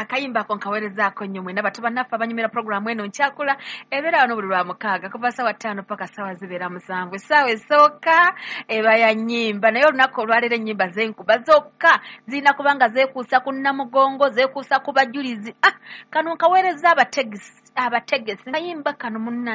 akayimba ko nkawerezaako nnyo mwena batoba naffe abanyumira programu eno nkyakula ebeera wano buli lwa mukaaga kuva ssaawa 5 paka ssaawa zibeera 7 essaawa esooka eba ya nnyimba naye olunaku olwaleero ennyimba zenkuba zokka zirina kubanga zeekuusa ku nnamugongo zeekuusa ku bajulizi kano nkaweereza abategesi kayimba kano munna